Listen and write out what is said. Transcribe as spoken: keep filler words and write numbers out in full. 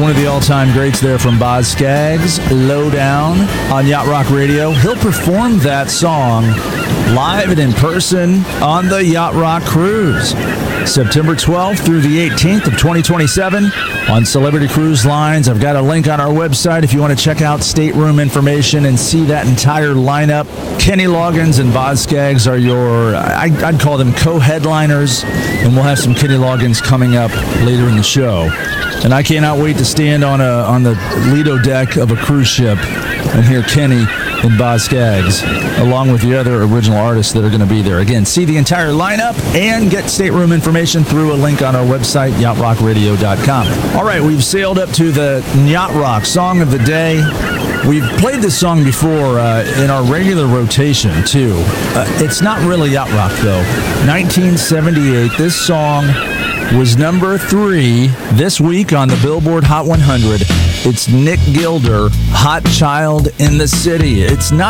One of the all-time greats there from Boz Scaggs, Lowdown on Yacht Rock Radio. He'll perform that song live and in person on the Yacht Rock Cruise, September twelfth through the eighteenth of twenty twenty-seven on Celebrity Cruise Lines. I've got a link on our website if you want to check out stateroom information and see that entire lineup. Kenny Loggins and Boz Scaggs are your, I, I'd call them co-headliners, and we'll have some Kenny Loggins coming up later in the show. And I cannot wait to stand on a on the Lido deck of a cruise ship and hear Kenny and Boz Scaggs, along with the other original artists that are going to be there. Again, see the entire lineup and get stateroom information through a link on our website, yacht rock radio dot com. All right, we've sailed up to the Yacht Rock Song of the Day. We've played this song before uh, in our regular rotation, too. Uh, it's not really Yacht Rock, though. nineteen seventy-eight, this song was number three this week on the Billboard Hot one hundred. It's Nick Gilder, Hot Child in the City. It's not